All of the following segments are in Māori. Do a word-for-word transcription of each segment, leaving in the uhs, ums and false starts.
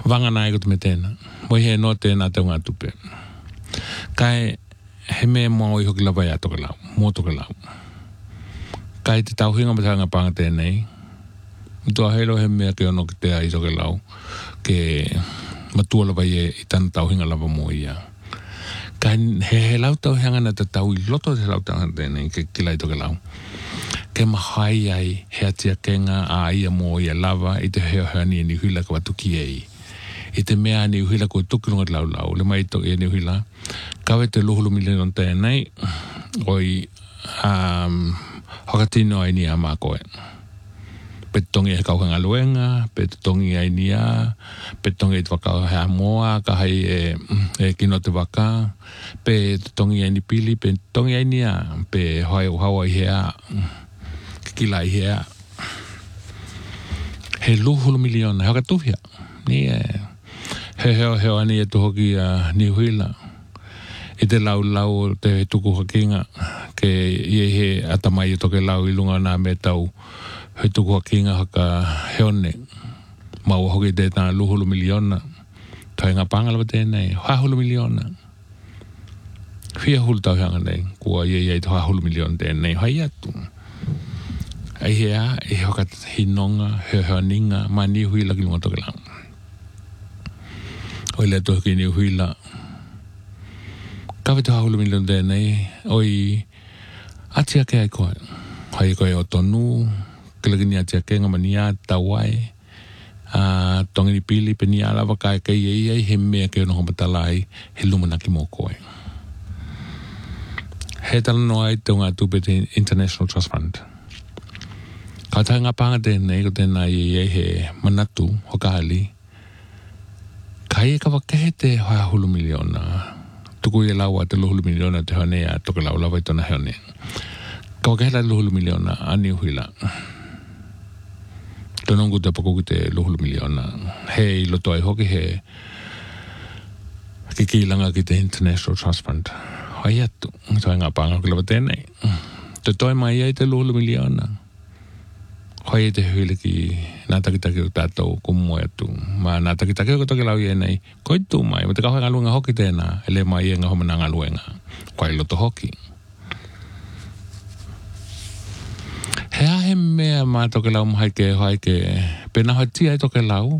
Wangana i ko te me tēnā. Moi he no tēnā te ngā tupe. Kai he mea mua o i hoki lawa ia toka lau. Mua toka lau. Kai te tauhinga matanga panga tēnei. Tua helo he mea ke ono ki te ai toka lau. Ke matua lawa ia i tana tauhinga lawa mua ia. Kai he he lau tauhinga na te tau i loto te lau tauhinga tēnei ke kilai toka lau. Ke mahai ai he atia kenga a ia mua ia lava i te heo hea ni ni huila ka watuki ei. I te mea ni huila ko tukurunga lau lau. Le mai to e ni huila. Kawe te luhulu milion tēnei. Oi um, hokatino ai ni a mākoe. Pe tongi e kauhanga luenga, pe tongi ai ni a, pe tongi e te waka hea moa, ka hai e, e kino te waka, pe tongi ai ni pili, pe tongi ai ni a, pe hoi o hawa i hea, kila i hea. He luhulu milion, he hokatuhia. Ni e, he heo heo ani e tuhoki a ni huila. I te lau lau te tuku hakinga, ke ie he atamai e toke lau i lunga nā me tau, he tuku hakinga haka heone. Mau hoki te tā luhulu miliona. Tai ngā pangalawa tēnei, hahulu miliona. Whia hulu tau hanga nei, kua ie ie te hahulu miliona tēnei, hai atu. Ai hea, e hoka hinonga, he heoninga, ma ni huila ki lunga toke lau. Oi le toki ni huila. Kawe te hahulu miliona tēnei, oi atia ke ai koe. Hai koe o tonu, kilagini atia ke ngamania, tawai, uh, tongi ni pili, pe ni alawa kai kai ei ei, he mea ke ono homatalai, he lumanaki mō koe. He tala no ai te ngā tupe te International Trust Fund. Ka tai ngā panga tēnei, ko tēnā ei ei he manatu, hokahali, kai e ka wakahe te hahulu miliona, tuku i laua te luhulu miliona te honea, toke lau lawa i tona honea. Ka wakahe la luhulu miliona, ani uhuila. Tonongu te pakuki te luhulu miliona. Hei loto ai hoki he ki kilanga ki te International Trust Fund. Hai atu, toi ngā panga ki lawa tēnei. Te toi mai ai te luhulu miliona. Hoi e te huile ki nā takitaki o tātou kumu atu. Ma nā takitaki o toke lau i e nei, koi tū mai, ma te kauhai ngā luenga hoki tēnā, e le mai e ngā homana ngā luenga. Koi loto hoki. Hea he mea mā toke lau mahai ke hoi ke pena hoi tia i toke lau.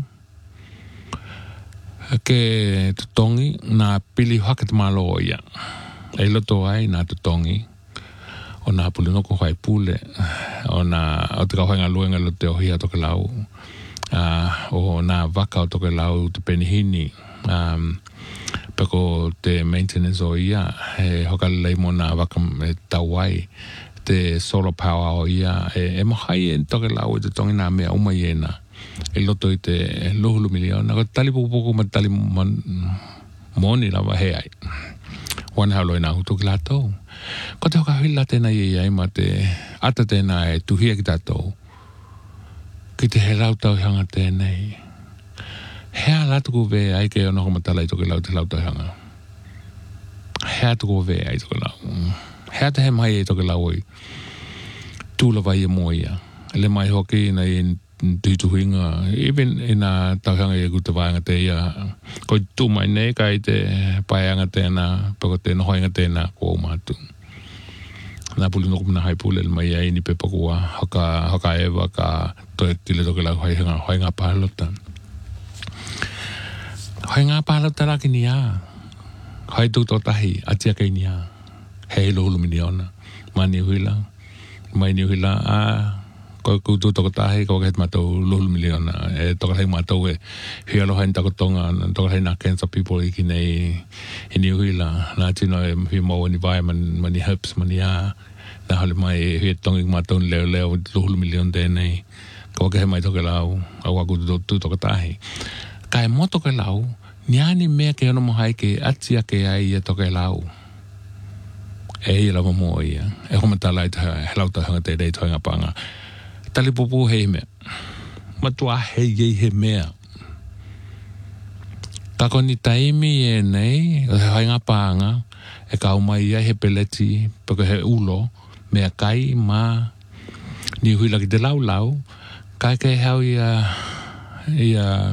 Ke tutongi nā pili hake te malo o ia. E loto ai nā tutongi. O nā pule noko hoi pule. O nā, o te kauhai ngā luenga lo te ohia toke lau. Uh, o nā waka o toke lau te penihini. Um, peko te maintenance o ia. He hokalei mo nā waka e tauai. Te solar power o ia. E, e mahai e toke lau e te tongi nā mea uma iena. E loto i te luhulu miliona. Ko tali pupuku ma tali mon, moni lawa he ai. Wana halo e nā hutu ki lātou. Ko te hoka hila tēnā i ai ma te ata tēnā e tuhia ki tātou. Ki te he rautau hanga tēnei. Hea lātuku vē ai ke ono homatala i toke lau te rautau hanga. Hea tuku vē ai toke lau. Hea te he mai e toke lau i tūlawa i e mua ia. Le mai hoki na i tuituhinga. Even i nā tauhanga i e kuta vāanga te ia. Koi tū mai nei kai te paianga tēnā, peko te nohoinga tēnā ko o mātu. Nā puli nuku mina hai pule mai ai ni pe pakua haka, haka ewa ka toi tile toke lau hoi ngā, hoi ngā pālota. Hoi ngā pālota raki ni a. Hoi tūto tahi, atia kei ni a. Hei lohulu miliona. Mani huila. Mai ni huila a. Ko ku tu toko tahi ko ket matou luhulu miliona e toko hei matou e hia loha ni tako tonga toko hei nā cancer people i ki nei i ni uila nā tino e hi mau ni vai man mani herbs mani a nā hale mai e hia tongi matou ni leo leo luhulu miliona tēnei ko ke he mai toke lau au aku tu toko tahi ka e mo toke lau ni ani mea ke ono mohai ke atia ke ai e toke lau e i lama mo ia e homatala i te helauta hanga te rei toinga panga tali pupu hei mea. Matua hei hei he mea. Kako ni taimi e nei, o he hainga pāanga, e ka umai ia he peleti, pako he ulo, mea kai, ma, ni hui laki te lau lau, kai kei hau ia, ia,